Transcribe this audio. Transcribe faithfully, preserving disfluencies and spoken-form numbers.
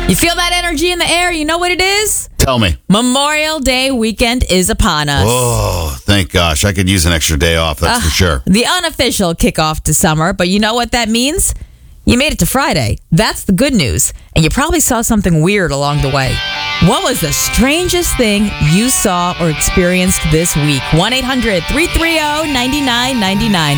You feel that energy in the air? You know what it is? Tell me. Memorial Day weekend is upon us. Oh, thank gosh. I could use an extra day off, that's Uh, for sure. The unofficial kickoff to summer, but you know what that means? You made it to Friday. That's the good news. And you probably saw something weird along the way. What was the strangest thing you saw or experienced this week? one eight hundred three three zero nine nine nine nine.